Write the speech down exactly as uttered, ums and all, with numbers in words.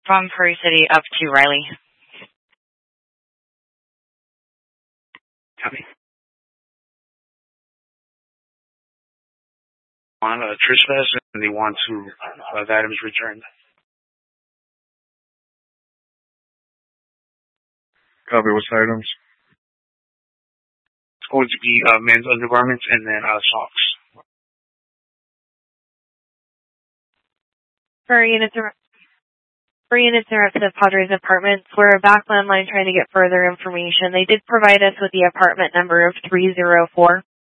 From Prairie City up to Riley. Copy. On uh, Trish Fest, and they want to uh, the items returned. Copy. What's the items? It's going to be uh, men's undergarments and then uh, socks. For units, for units are up to the Padres apartments. We're back online trying to get further information. They did provide us with the apartment number of three oh four.